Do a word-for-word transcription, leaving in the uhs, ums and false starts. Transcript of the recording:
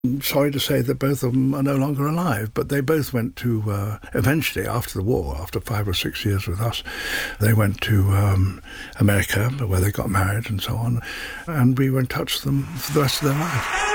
I'm sorry to say that both of them are no longer alive, but they both went to, uh, eventually after the war, after five or six years with us, they went to um, America, where they got married and so on, and we were in touch with them for the rest of their lives.